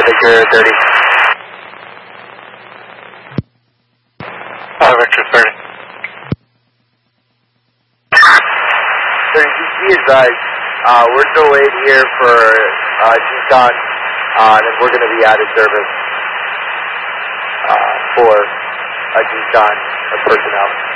Victor 30. Victor 30. Be advised, we're delayed here for GSON, and we're going to be out of service for GSON personnel.